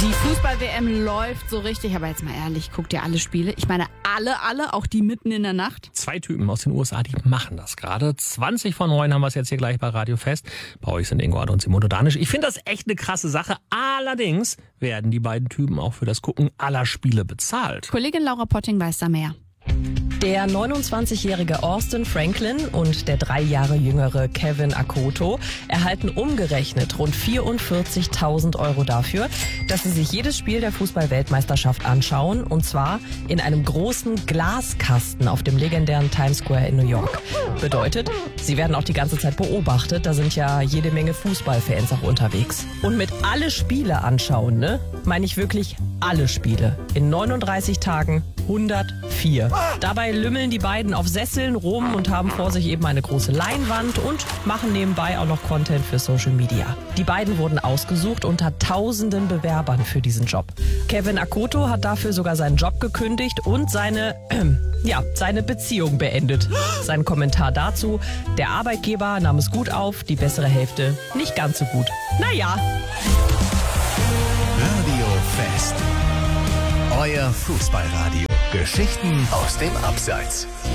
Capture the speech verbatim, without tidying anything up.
Die Fußball-W M läuft so richtig, aber jetzt mal ehrlich, guckt ihr alle Spiele? Ich meine, alle, alle, auch die mitten in der Nacht? Zwei Typen aus den U S A, die machen das gerade. zwanzig vor neun haben wir es jetzt hier gleich bei Radio Fest. Bei euch sind Ingo Arndt und Simone Danisch. Ich finde das echt eine krasse Sache. Allerdings werden die beiden Typen auch für das Gucken aller Spiele bezahlt. Kollegin Laura Potting weiß da mehr. Der neunundzwanzigjährige Austin Franklin und der drei Jahre jüngere Kevin Akoto erhalten umgerechnet rund vierundvierzigtausend Euro dafür, dass sie sich jedes Spiel der Fußball-Weltmeisterschaft anschauen, und zwar in einem großen Glaskasten auf dem legendären Times Square in New York. Bedeutet, sie werden auch die ganze Zeit beobachtet, da sind ja jede Menge Fußballfans auch unterwegs. Und mit alle Spiele anschauen, ne, meine ich wirklich alle Spiele. In neununddreißig Tagen hundertvier. Dabei lümmeln die beiden auf Sesseln rum und haben vor sich eben eine große Leinwand und machen nebenbei auch noch Content für Social Media. Die beiden wurden ausgesucht unter tausenden Bewerbern für diesen Job. Kevin Akoto hat dafür sogar seinen Job gekündigt und seine, äh, ja, seine Beziehung beendet. Sein Kommentar dazu: Der Arbeitgeber nahm es gut auf, die bessere Hälfte nicht ganz so gut. Naja. Radio Fest. Euer Fußballradio. Geschichten aus dem Abseits.